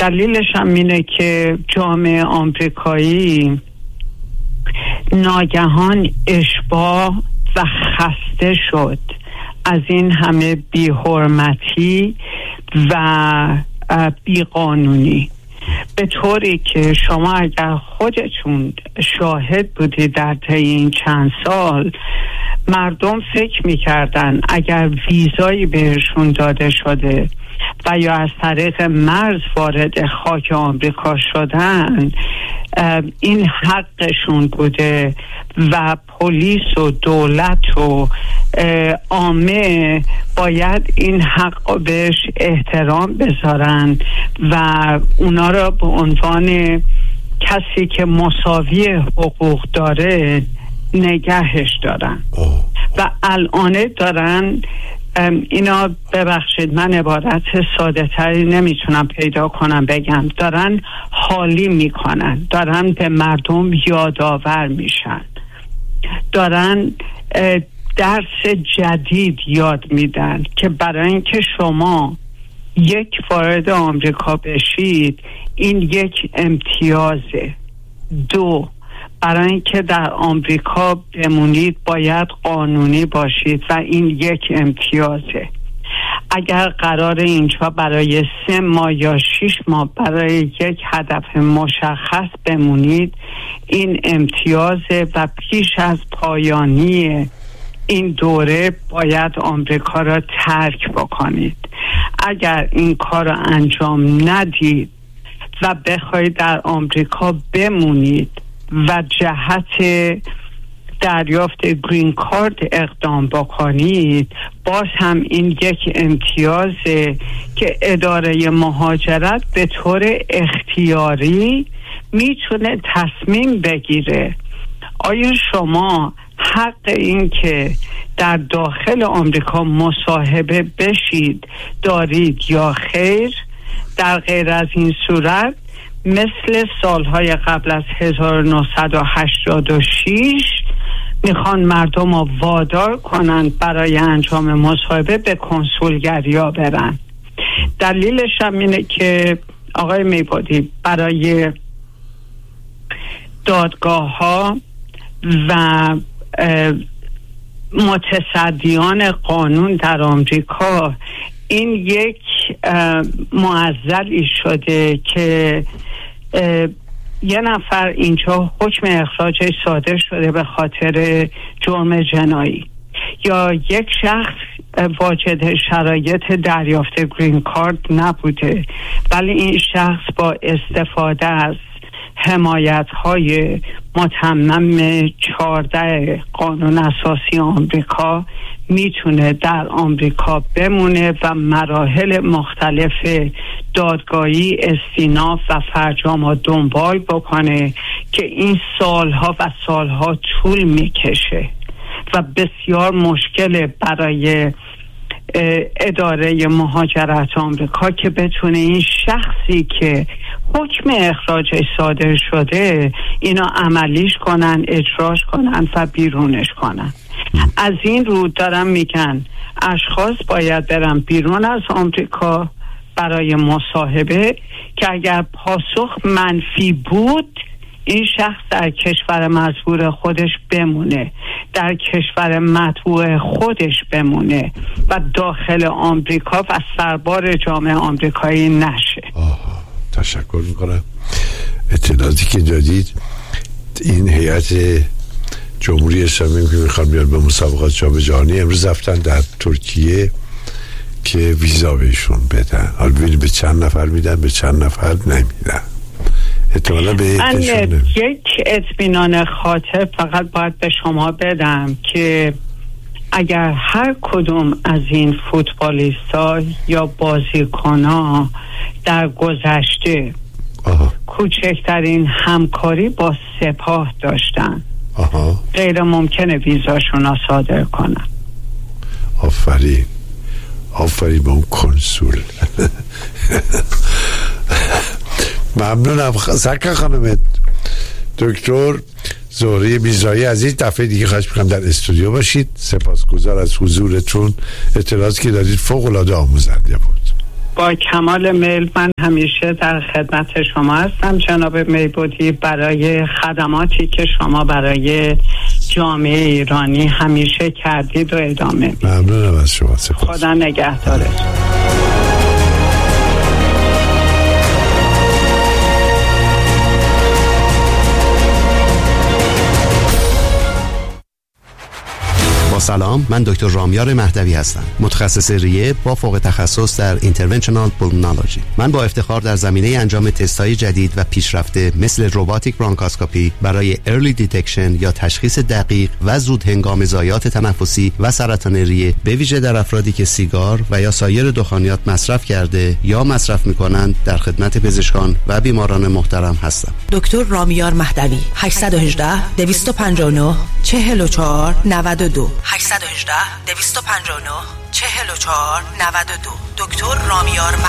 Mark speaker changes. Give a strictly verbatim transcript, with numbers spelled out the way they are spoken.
Speaker 1: دلیلش هم اینه که جامعه آمریکایی ناگهان اشباع و خسته شد از این همه بی‌حرمتی و بیقانونی، به طوری که شما اگر خودتون شاهد بودید در طی این چند سال، مردم فکر میکردن اگر ویزایی بهشون داده شده و یا از طریق مرز وارد خاک آمریکا شدن این حقشون بوده و پلیس و دولت و عامه باید این حق بهش احترام بذارن و اونا را به عنوان کسی که مساوی حقوق داره نگهش دارن. و الان دارن اینا، ببخشید من عبارت ساده تری نمیتونم پیدا کنم بگم، دارن حالی میکنن، دارن به مردم یادآور میشن، دارن درس جدید یاد میدن که برای اینکه شما یک وارد آمریکا بشید این یک امتیازه، دو برای اینکه در آمریکا بمونید باید قانونی باشید و این یک امتیازه. اگر قرار اینجا برای سه ماه یا شش ماه برای یک هدف مشخص بمونید این امتیازه و پیش از پایانی این دوره باید آمریکا را ترک بکنید. اگر این کار را انجام ندید و بخواید در آمریکا بمونید و جهت دریافت گرین کارت اقدام بکنید، باز هم این یک امتیازه که اداره مهاجرت به طور اختیاری میتونه تصمیم بگیره آیا شما حق این که در داخل آمریکا مصاحبه بشید دارید یا خیر. در غیر از این صورت مثل سالهای قبل از هزار و نهصد و هشتاد و شش میخوان مردم رو وادار کنن برای انجام مصاحبه به کنسولگری‌ها برن. دلیلش هم اینه که آقای میبادی برای دادگاه ها و متصدیان قانون در آمریکا این یک معضلی شده که یه نفر اینجا حکم اخراجش صادر شده به خاطر جرم جنایی یا یک شخص واجد شرایط دریافت گرین کارت نبوده ولی این شخص با استفاده از حمایت‌های متمم چهارده قانون اساسی آمریکا میتونه در آمریکا بمونه و مراحل مختلف دادگاهی استیناف و فرجام دنبال بکنه که این سالها و سالها طول میکشه و بسیار مشکل برای اداره مهاجرت آمریکا که بتونه این شخصی که حکم اخراجش صادر شده اینا عملیش کنن، اجراش کنن و بیرونش کنن. از این رو دارم میگن اشخاص باید برن بیرون از آمریکا برای مصاحبه که اگر پاسخ منفی بود این شخص در کشور مطبوع خودش بمونه، در کشور مطبوع خودش بمونه و داخل آمریکا و سربار جامعه آمریکایی نشه.
Speaker 2: آه، تشکر میکنم. اطلاعاتی که دادید، این هیئت جمهوری اسلامی که میخوان بیان به مسابقات جام جهانی امروز رفتن در ترکیه که ویزا بهشون بدن. حالا ببینید به چند نفر میدن به چند نفر نمیدن.
Speaker 1: من یک اطمینان خاطر فقط باید به شما بدم که اگر هر کدوم از این فوتبالیستا یا بازیکن‌ها در گذشته آها. کوچکترین همکاری با سپاه داشتن آها. غیر ممکنه ویزاشون را صادر کنن.
Speaker 2: آفرین آفرین به اون کنسول. ممنونم سرکار خانم دکتر زهره میرزایی عزیز. دفعه دیگه خواهش میکنم در استودیو باشید. سپاسگزار از حضورتون. اطلاعاتی که دادید فوق العاده آموزنده بود.
Speaker 1: با کمال میل من همیشه در خدمت شما هستم جناب میبودی، برای خدماتی که شما برای جامعه ایرانی همیشه کردید و ادامه میدید.
Speaker 2: ممنونم از شما. سپاس.
Speaker 1: خدا نگهدارت.
Speaker 3: سلام، من دکتر رامیار مهدوی هستم، متخصص ریه با فوق تخصص در اینترونشنال پولمونولوژی. من با افتخار در زمینه انجام تست‌های جدید و پیشرفته مثل رباتیک برانکاسکوپی برای ارلی دیتکشن یا تشخیص دقیق و زود هنگام ضایعات تنفسی و سرطان ریه، به ویژه در افرادی که سیگار و یا سایر دخانیات مصرف کرده یا مصرف می‌کنند، در خدمت پزشکان و بیماران محترم هستم.
Speaker 4: دکتر رامیار مهدوی، هشت یک هشت دویست و پنجاه و نه چهل و چهار نود و دو هشت یک هشت دویست و پنجاه و نه چهل و چهار نود و دو. دکتر رامیار